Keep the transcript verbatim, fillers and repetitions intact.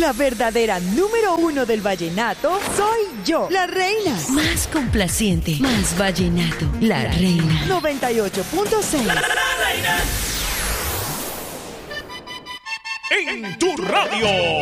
La verdadera número uno del vallenato soy yo, la reina. Más complaciente, más vallenato, la reina. noventa y ocho punto seis. La, la, la reina. En tu radio.